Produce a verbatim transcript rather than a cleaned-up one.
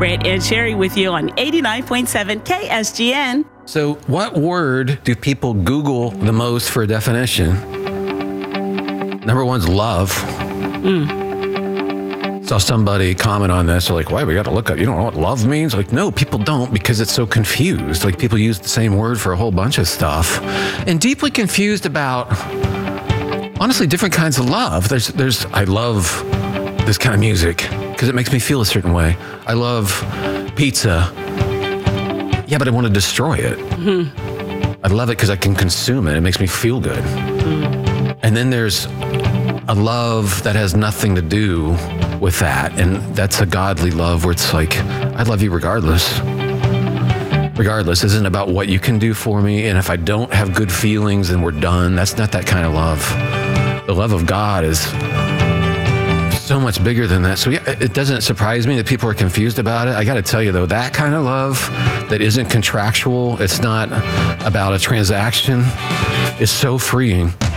Brett and Sherry with you on eighty-nine point seven K S G N. So what word do people Google the most for a definition? Number one's love. Mm. Saw somebody comment on this. They're like, why we got to look up? You don't know what love means? Like, no, people don't, because it's so confused. Like, people use the same word for a whole bunch of stuff, and deeply confused about, honestly, different kinds of love. There's, there's, I love this kind of music because it makes me feel a certain way. I love pizza. Yeah, but I want to destroy it. Mm-hmm. I love it because I can consume it. It makes me feel good. Mm. And then there's a love that has nothing to do with that. And that's a godly love where it's like, I love you regardless. Regardless, this isn't about what you can do for me. And if I don't have good feelings, then we're done. That's not that kind of love. The love of God is so much bigger than that. So yeah, it doesn't surprise me that people are confused about it. I got to tell you though, that kind of love that isn't contractual, it's not about a transaction, is so freeing.